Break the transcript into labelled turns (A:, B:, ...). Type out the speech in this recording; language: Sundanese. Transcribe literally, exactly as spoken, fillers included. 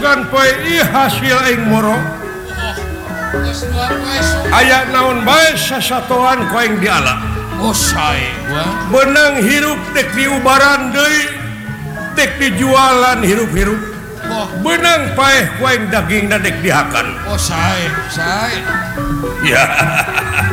A: sugan poe ieu hasil aing moro
B: Geus dua poe sugan.
A: aya naon bae sasatoan ku aing diala
B: Oh sae gua.
A: benang hirup dek diubaran deui dek dijualan hirup-hirup
B: Oh,
A: benang paeh ku aing dagingna dek dihakan
B: oh sae, sae.
A: ya